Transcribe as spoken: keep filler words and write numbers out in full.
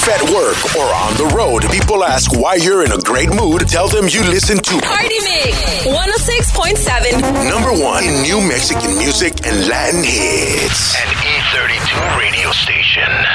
At work or on the road, people ask why you're in a great mood. Tell them you listen to Party Mix one oh six point seven. Number one in new Mexican music and Latin hits. An E thirty-two radio station.